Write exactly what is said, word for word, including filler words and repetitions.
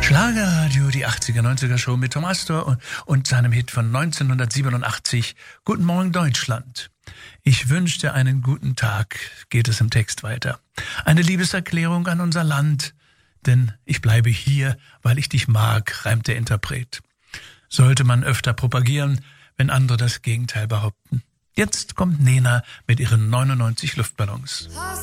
Schlagerradio, die achtziger, neunziger Show mit Tom Astor und, und seinem Hit von neunzehnhundertsiebenundachtzig, Guten Morgen Deutschland. Ich wünsche dir einen guten Tag, geht es im Text weiter. Eine Liebeserklärung an unser Land, denn ich bleibe hier, weil ich dich mag, reimt der Interpret. Sollte man öfter propagieren, wenn andere das Gegenteil behaupten. Jetzt kommt Nena mit ihren neunundneunzig Luftballons.